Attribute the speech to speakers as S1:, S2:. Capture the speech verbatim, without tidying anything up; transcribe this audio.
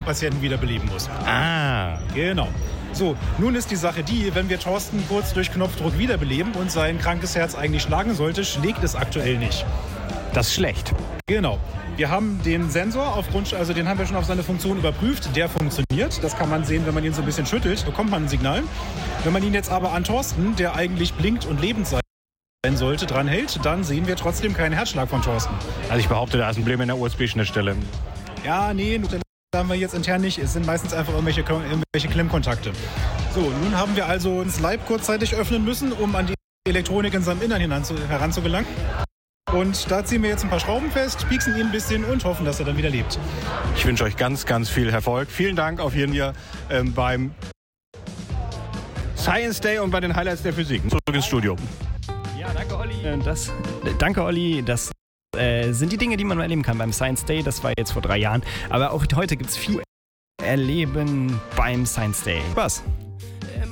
S1: Patienten wiederbeleben muss.
S2: Ah.
S1: Genau. So, nun ist die Sache die, wenn wir Thorsten kurz durch Knopfdruck wiederbeleben und sein krankes Herz eigentlich schlagen sollte, schlägt es aktuell nicht.
S2: Das ist schlecht.
S1: Genau. Wir haben den Sensor aufgrund, also den haben wir schon auf seine Funktion überprüft. Der funktioniert. Das kann man sehen, wenn man ihn so ein bisschen schüttelt, bekommt man ein Signal. Wenn man ihn jetzt aber an Thorsten, der eigentlich blinkt und lebend sein sollte, dran hält, dann sehen wir trotzdem keinen Herzschlag von Thorsten.
S2: Also ich behaupte, da ist ein Problem in der U S B-Schnittstelle.
S1: Ja, nee, das haben wir jetzt intern nicht. Es sind meistens einfach irgendwelche, irgendwelche Klemmkontakte. So, nun haben wir also das Leib kurzzeitig öffnen müssen, um an die Elektronik in seinem Innern heranzugelangen. Und da ziehen wir jetzt ein paar Schrauben fest, pieksen ihn ein bisschen und hoffen, dass er dann wieder lebt.
S2: Ich wünsche euch ganz, ganz viel Erfolg. Vielen Dank auf jeden Fall ähm, beim Science Day und bei den Highlights der Physik. Zurück ins Studio.
S3: Ja, danke Olli. Das, danke Olli. Das äh, sind die Dinge, die man erleben kann beim Science Day. Das war jetzt vor drei Jahren. Aber auch heute gibt es viel Erleben beim Science Day. Spaß.